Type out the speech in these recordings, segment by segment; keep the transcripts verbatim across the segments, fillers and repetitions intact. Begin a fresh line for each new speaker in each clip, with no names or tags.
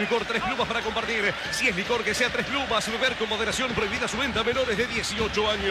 licor tres plumas para compartir. Si es licor, que sea tres plumas. Beber con moderación. Prohibida su venta a menores de dieciocho años.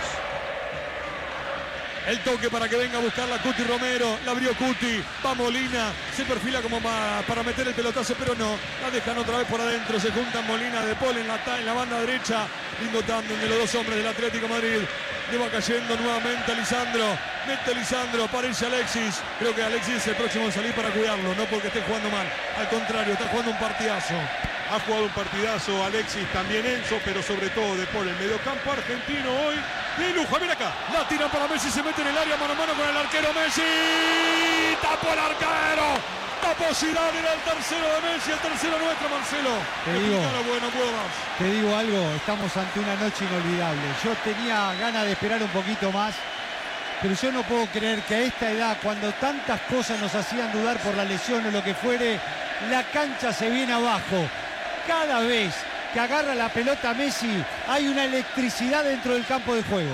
El toque para que venga a buscarla Cuti Romero. La abrió Cuti. Va Molina. Se perfila como para meter el pelotazo, pero no. La dejan otra vez por adentro. Se juntan Molina, De Paul en la, en la banda derecha. Lindo tándem de los dos hombres del Atlético Madrid. Le va cayendo nuevamente a Lisandro. Mete Lisandro. Aparece Alexis. Creo que Alexis es el próximo en salir para cuidarlo. No porque esté jugando mal. Al contrario, está jugando un partidazo.
Ha jugado un partidazo Alexis, también Enzo, pero sobre todo De Paul. El mediocampo argentino hoy de lujo. Mira acá.
La tiran para Messi, se mete en el área mano a mano con el arquero Messi. Tapó el arquero. Tapó Zidane, era el tercero de Messi, el tercero nuestro, Marcelo.
Te digo,
bueno, puedo más.
Te digo algo, estamos ante una noche inolvidable. Yo tenía ganas de esperar un poquito más, pero yo no puedo creer que a esta edad, cuando tantas cosas nos hacían dudar por la lesión o lo que fuere, la cancha se viene abajo. Cada vez que agarra la pelota Messi, hay una electricidad dentro del campo de juego.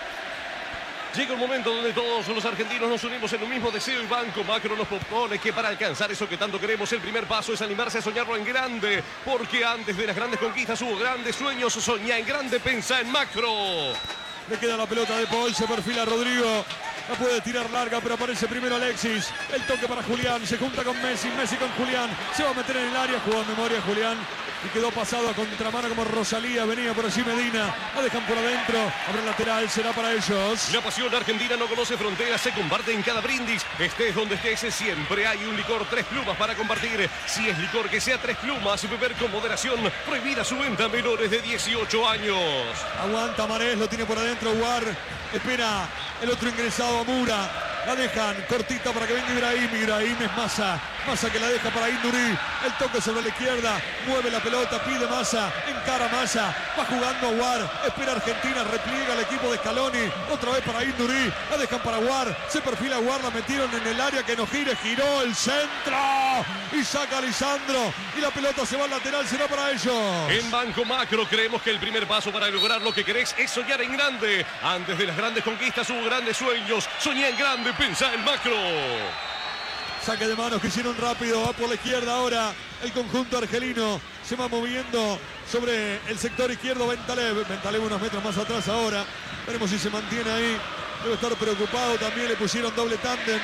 Llega un momento donde todos los argentinos nos unimos en un mismo deseo y Banco Macro nos propone que para alcanzar eso que tanto queremos, el primer paso es animarse a soñarlo en grande. Porque antes de las grandes conquistas hubo grandes sueños. Soñá en grande, pensá en macro.
Le queda la pelota de Paul, se perfila Rodrigo. La puede tirar larga, pero aparece primero Alexis. El toque para Julián, se junta con Messi, Messi con Julián. Se va a meter en el área, jugó en memoria Julián. Y quedó pasado a contramano como Rosalía. Venía por allí Medina. La dejan por adentro. Abre el lateral. Será para ellos.
La pasión argentina no conoce fronteras. Se comparte en cada brindis. Estés donde estés, siempre hay un licor tres plumas para compartir. Si es licor, que sea tres plumas. Beber con moderación. Prohibida su venta a menores de dieciocho años.
Aguanta Marés. Lo tiene por adentro Guar. Espera el otro ingresado, Amura. La dejan cortita para que venga Ibrahim. Ibrahim es Massa. Massa que la deja para Induri. El toque sobre la izquierda. Mueve la pelota. Pide Massa. Encara Massa. Va jugando Aguar. Espera Argentina. Repliega el equipo de Scaloni. Otra vez para Induri. La dejan para Aguar. Se perfila Aguar. La metieron en el área que no gire. Giró el centro. Y saca a Lisandro. Y la pelota se va al lateral. Será para ellos.
En Banco Macro creemos que el primer paso para lograr lo que querés es soñar en grande. Antes de las grandes conquistas hubo grandes sueños. Soñá en grande. Pensá en macro.
Saque de manos que hicieron rápido. Va por la izquierda ahora el conjunto argelino. Se va moviendo sobre el sector izquierdo Bentaleb. Bentaleb unos metros más atrás ahora. Veremos si se mantiene ahí. Debe estar preocupado. También le pusieron doble tándem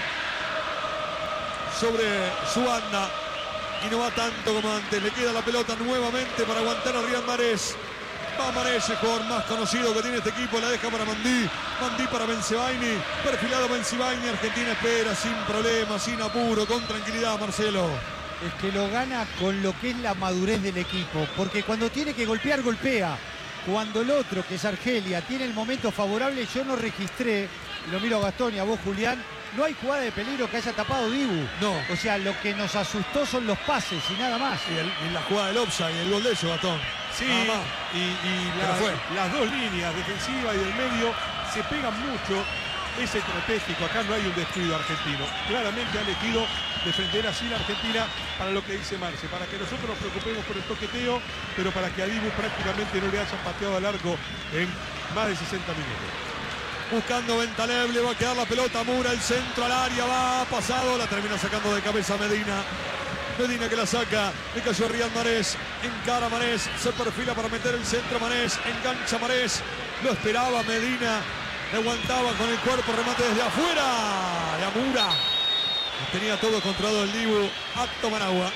sobre su banda. Y no va tanto como antes. Le queda la pelota nuevamente para aguantar a Riyad Mahrez. Va Mahrez, el jugador más conocido que tiene este equipo. La deja para Mandí. Mandí para Bensebaini. Perfilado Bensebaini. Argentina espera sin problema, sin apuro, con tranquilidad, Marcelo.
Es que lo gana con lo que es la madurez del equipo. Porque cuando tiene que golpear, golpea. Cuando el otro, que es Argelia, tiene el momento favorable, yo no registré, y lo miro a Gastón y a vos, Julián, no hay jugada de peligro que haya tapado Dibu.
No.
O sea, lo que nos asustó son los pases y nada más.
Y, el, y la jugada del offside y el gol de ellos, Gastón.
Sí, y, y las, las dos líneas, defensiva y del medio, se pegan mucho. Es estratégico, acá no hay un descuido argentino. Claramente han elegido defender así la Argentina para lo que dice Marce, para que nosotros nos preocupemos por el toqueteo, pero para que a Dibu prácticamente no le hayan pateado al arco en más de sesenta minutos.
Buscando Bentaleb, le va a quedar la pelota, Mura, el centro al área, va pasado, la termina sacando de cabeza Medina. Medina que la saca, le cayó Riyad Mahrez, encara Mahrez, se perfila para meter el centro Mahrez, engancha Mahrez, lo esperaba Medina, le aguantaba con el cuerpo, remate desde afuera, y Amura tenía todo controlado el Dibu, Acto Managua.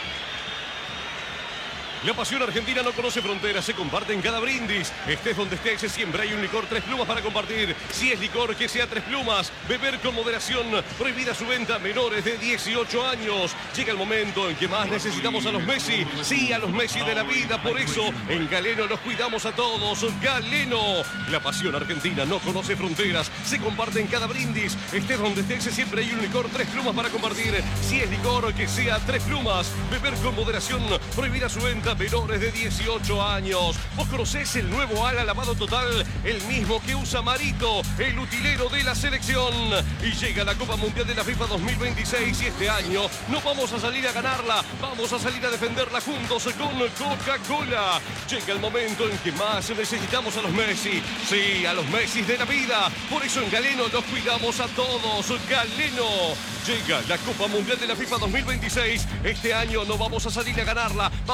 La pasión argentina no conoce fronteras, se comparte en cada brindis. Estés donde estés, siempre hay un licor tres plumas para compartir. Si es licor, que sea tres plumas. Beber con moderación. Prohibida su venta a menores de dieciocho años. Llega el momento en que más necesitamos a los Messi. Sí, a los Messi de la vida. Por eso, en Galeno los cuidamos a todos. Galeno. La pasión argentina no conoce fronteras, se comparte en cada brindis. Estés donde estés, siempre hay un licor tres plumas para compartir. Si es licor, que sea tres plumas. Beber con moderación. Prohibida su venta menores de dieciocho años. ¿Vos conocés el nuevo ala lavado total? El mismo que usa Marito, el utilero de la selección. Y llega la Copa Mundial de la FIFA dos mil veintiséis y este año no vamos a salir a ganarla, vamos a salir a defenderla juntos con Coca-Cola. Llega el momento en que más necesitamos a los Messi. Sí, a los Messi de la vida. Por eso en Galeno los cuidamos a todos. Galeno. Llega la Copa Mundial de la FIFA dos mil veintiséis. Este año no vamos a salir a ganarla.